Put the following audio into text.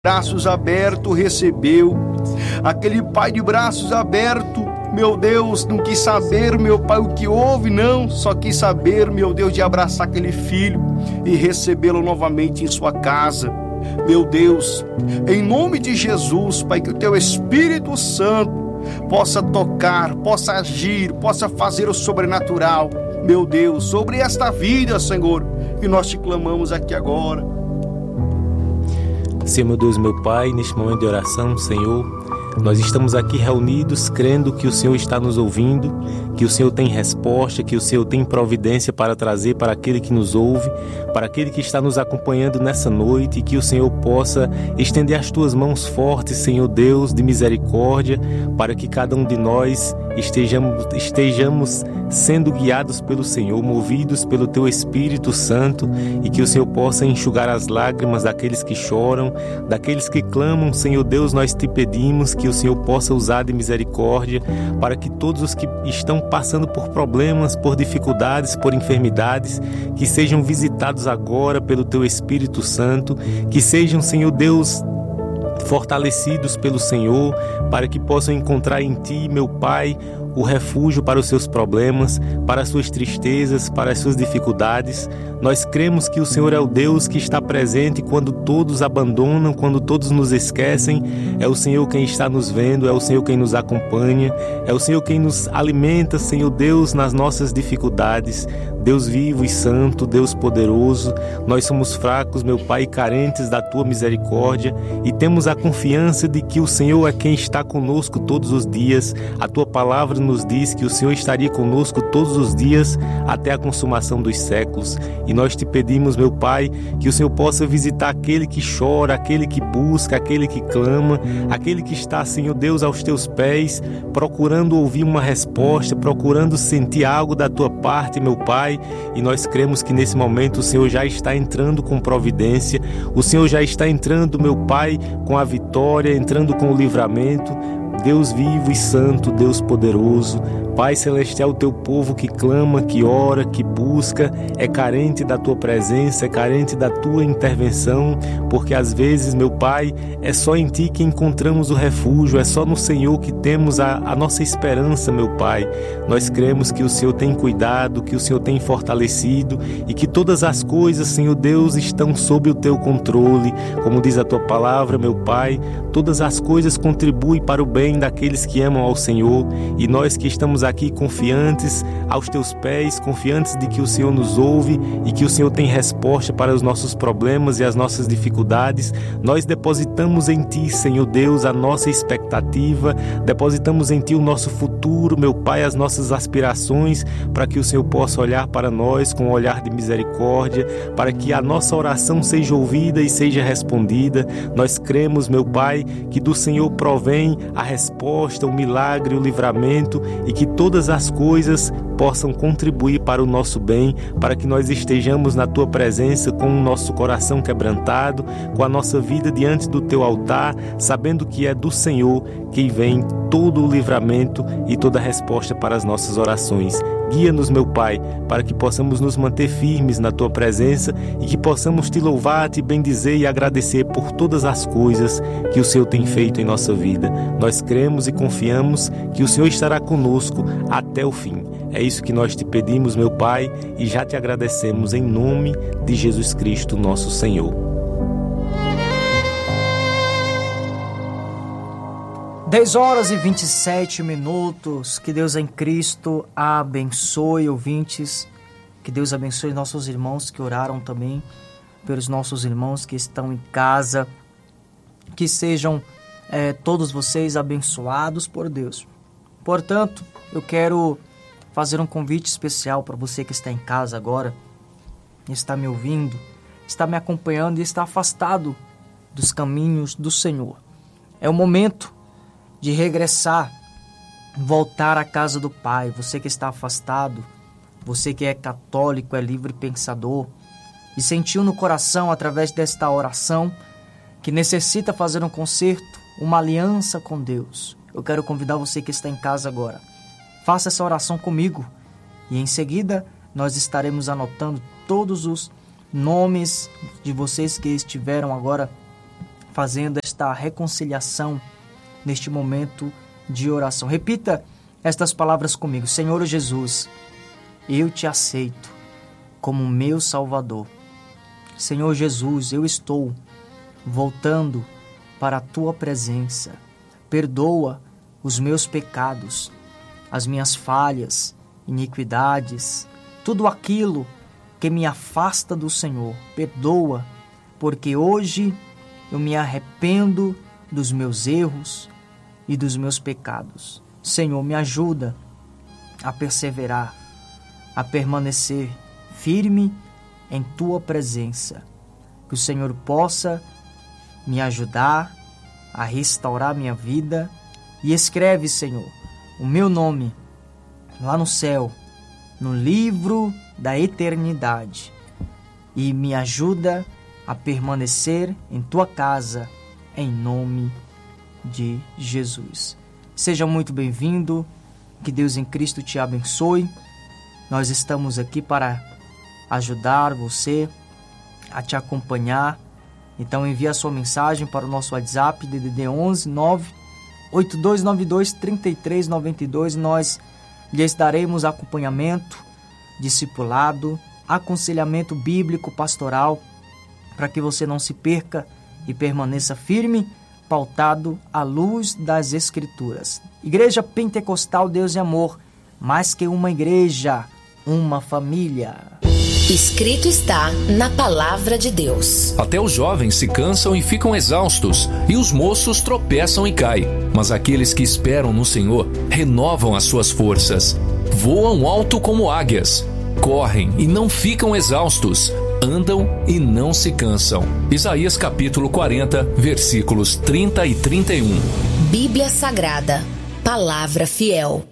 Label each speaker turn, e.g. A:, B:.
A: braços abertos recebeu. Aquele pai de braços abertos, meu Deus, não quis saber, meu Pai, o que houve, não. Só quis saber, meu Deus, de abraçar aquele filho e recebê-lo novamente em sua casa. Meu Deus, em nome de Jesus, Pai, que o Teu Espírito Santo possa tocar, possa agir, possa fazer o sobrenatural, meu Deus, sobre esta vida, Senhor, que nós te clamamos aqui agora.
B: Senhor, meu Deus, meu Pai, neste momento de oração, Senhor, nós estamos aqui reunidos crendo que o Senhor está nos ouvindo, que o Senhor tem resposta, que o Senhor tem providência para trazer para aquele que nos ouve, para aquele que está nos acompanhando nessa noite, e que o Senhor possa estender as tuas mãos fortes, Senhor Deus, de misericórdia, para que cada um de nós estejamos sendo guiados pelo Senhor, movidos pelo Teu Espírito Santo, e que o Senhor possa enxugar as lágrimas daqueles que choram, daqueles que clamam. Senhor Deus, nós te pedimos que o Senhor possa usar de misericórdia para que todos os que estão passando por problemas, por dificuldades, por enfermidades, que sejam visitados agora pelo Teu Espírito Santo, que sejam, Senhor Deus, fortalecidos pelo Senhor, para que possam encontrar em Ti, meu Pai, o refúgio para os seus problemas, para as suas tristezas, para as suas dificuldades. Nós cremos que o Senhor é o Deus que está presente quando todos abandonam, quando todos nos esquecem. É o Senhor quem está nos vendo, é o Senhor quem nos acompanha, é o Senhor quem nos alimenta, Senhor Deus, nas nossas dificuldades. Deus vivo e santo, Deus poderoso, nós somos fracos, meu Pai, carentes da Tua misericórdia, e temos a confiança de que o Senhor é quem está conosco todos os dias. A Tua palavra nos diz que o Senhor estaria conosco todos os dias até a consumação dos séculos. E nós te pedimos, meu Pai, que o Senhor possa visitar aquele que chora, aquele que busca, aquele que clama, aquele que está, Senhor Deus, aos Teus pés, procurando ouvir uma resposta, procurando sentir algo da Tua parte, meu Pai. E nós cremos que nesse momento o Senhor já está entrando com providência, o Senhor já está entrando, meu Pai, com a vitória, entrando com o livramento. Deus vivo e santo, Deus poderoso, Pai celestial, o Teu povo que clama, que ora, que busca, é carente da Tua presença, é carente da Tua intervenção, porque às vezes, meu Pai, é só em Ti que encontramos o refúgio, é só no Senhor que temos a nossa esperança, meu Pai. Nós cremos que o Senhor tem cuidado, que o Senhor tem fortalecido e que todas as coisas, Senhor Deus, estão sob o Teu controle. Como diz a Tua palavra, meu Pai, todas as coisas contribuem para o bem daqueles que amam ao Senhor, e nós que estamos aqui confiantes aos Teus pés, confiantes de que o Senhor nos ouve e que o Senhor tem resposta para os nossos problemas e as nossas dificuldades, nós depositamos em Ti, Senhor Deus, a nossa expectativa, depositamos em Ti o nosso futuro, meu Pai, as nossas aspirações, para que o Senhor possa olhar para nós com um olhar de misericórdia, para que a nossa oração seja ouvida e seja respondida. Nós cremos, meu Pai, que do Senhor provém a resposta, o milagre, o livramento, e que todas as coisas possam contribuir para o nosso bem, para que nós estejamos na Tua presença com o nosso coração quebrantado, com a nossa vida diante do Teu altar, sabendo que é do Senhor que vem todo o livramento e toda a resposta para as nossas orações. Guia-nos, meu Pai, para que possamos nos manter firmes na Tua presença e que possamos Te louvar, Te bendizer e agradecer por todas as coisas que o Senhor tem feito em nossa vida. Nós cremos e confiamos que o Senhor estará conosco até o fim. É isso que nós Te pedimos, meu Pai, e já Te agradecemos em nome de Jesus Cristo, nosso Senhor.
C: 10h27. Que Deus em Cristo abençoe, ouvintes. Que Deus abençoe nossos irmãos que oraram também, pelos nossos irmãos que estão em casa. Que sejam todos vocês abençoados por Deus. Portanto, eu quero fazer um convite especial para você que está em casa agora, está me ouvindo, está me acompanhando e está afastado dos caminhos do Senhor. É o momento de regressar, voltar à casa do Pai. Você que está afastado, você que é católico, é livre pensador e sentiu no coração através desta oração que necessita fazer um concerto, uma aliança com Deus. Eu quero convidar você que está em casa agora. Faça essa oração comigo e em seguida nós estaremos anotando todos os nomes de vocês que estiveram agora fazendo esta reconciliação neste momento de oração. Repita estas palavras comigo. Senhor Jesus, eu te aceito como meu Salvador. Senhor Jesus, eu estou voltando para a tua presença. Perdoa os meus pecados, as minhas falhas, iniquidades, tudo aquilo que me afasta do Senhor. Perdoa, porque hoje eu me arrependo dos meus erros e dos meus pecados. Senhor, me ajuda a perseverar, a permanecer firme em tua presença. Que o Senhor possa me ajudar a restaurar minha vida e escreve, Senhor, o meu nome lá no céu, no livro da eternidade, e me ajuda a permanecer em tua casa, em nome de Jesus. Seja muito bem-vindo, que Deus em Cristo te abençoe. Nós estamos aqui para ajudar você, a te acompanhar. Então envie a sua mensagem para o nosso WhatsApp, DDD 11 98292 3392. Nós lhes daremos acompanhamento, discipulado, aconselhamento bíblico, pastoral, para que você não se perca e permaneça firme, pautado à luz das Escrituras. Igreja Pentecostal Deus e Amor, mais que uma igreja, uma família.
D: Escrito está na Palavra de Deus.
E: Até os jovens se cansam e ficam exaustos, e os moços tropeçam e caem. Mas aqueles que esperam no Senhor renovam as suas forças. Voam alto como águias, correm e não ficam exaustos, andam e não se cansam. Isaías capítulo 40, versículos 30 e 31.
D: Bíblia Sagrada, Palavra Fiel.